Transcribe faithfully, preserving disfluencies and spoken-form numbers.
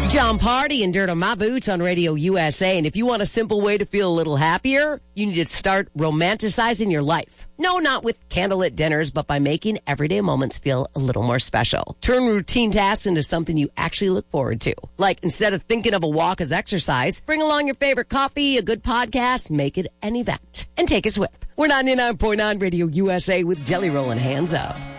John Party and Dirt on My Boots on Radio U S A. And if you want a simple way to feel a little happier, you need to start romanticizing your life. No, not with candlelit dinners, but by making everyday moments feel a little more special. Turn routine tasks into something you actually look forward to. Like, instead of thinking of a walk as exercise, bring along your favorite coffee, a good podcast, make it an event. And take a swip. We're ninety-nine point nine Radio U S A with Jelly Roll and Hands Up.